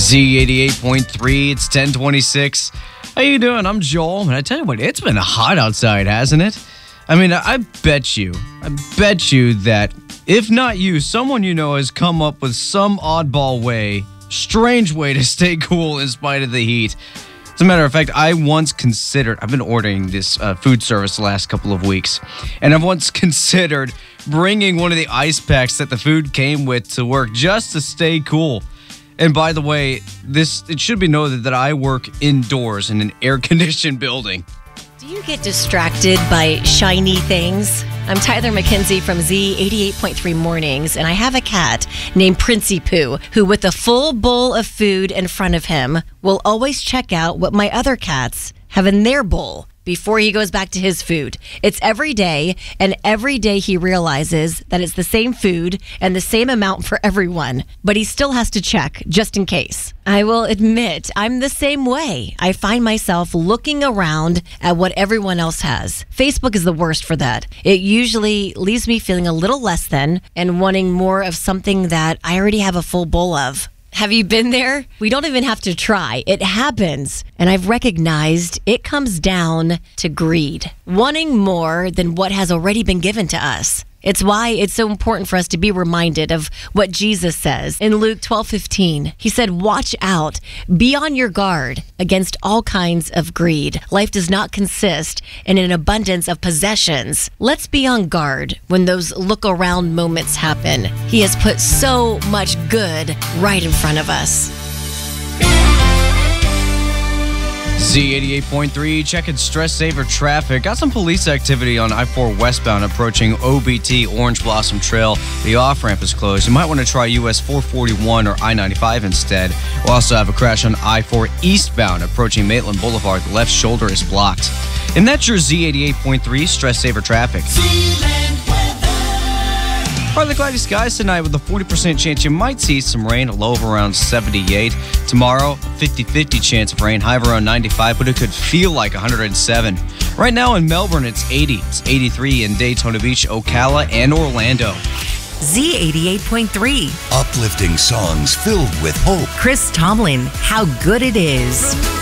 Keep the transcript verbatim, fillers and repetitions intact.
Z eighty-eight point three, it's ten twenty-six. How you doing? I'm Joel, and I tell you what, it's been hot outside, hasn't it? I mean, I bet you, I bet you that if not you, someone you know has come up with some oddball way, strange way to stay cool in spite of the heat. As a matter of fact, I once considered, I've been ordering this uh, food service the last couple of weeks, and I've once considered bringing one of the ice packs that the food came with to work just to stay cool. And by the way, this it should be noted that I work indoors in an air-conditioned building. Do you get distracted by shiny things? I'm Tyler McKenzie from Z eighty-eight point three Mornings, and I have a cat named Princey Poo, who with a full bowl of food in front of him will always check out what my other cats have in their bowl before he goes back to his food. It's every day, and every day he realizes that it's the same food and the same amount for everyone, but he still has to check just in case. I will admit, I'm the same way. I find myself looking around at what everyone else has. Facebook is the worst for that. It usually leaves me feeling a little less than and wanting more of something that I already have a full bowl of. Have you been there? We don't even have to try. It happens. And I've recognized it comes down to greed. Wanting more than what has already been given to us. It's why it's so important for us to be reminded of what Jesus says in Luke twelve fifteen. He said, watch out, be on your guard against all kinds of greed. Life does not consist in an abundance of possessions. Let's be on guard when those look around moments happen. He has put so much good right in front of us. Z eighty-eight point three, checking stress saver traffic. Got some police activity on I four westbound approaching O B T Orange Blossom Trail. The off-ramp is closed. You might want to try U S four forty-one or I ninety-five instead. We'll also have a crash on I four eastbound approaching Maitland Boulevard. The left shoulder is blocked. And that's your Z eighty-eight point three stress saver traffic. Partly cloudy skies tonight with a forty percent chance you might see some rain, a low of around seventy-eight. Tomorrow, fifty-fifty chance of rain, high of around ninety-five, but it could feel like one hundred seven. Right now in Melbourne, it's eighty. It's eighty-three in Daytona Beach, Ocala, and Orlando. Z eighty-eight point three. Uplifting songs filled with hope. Chris Tomlin, How Good It Is.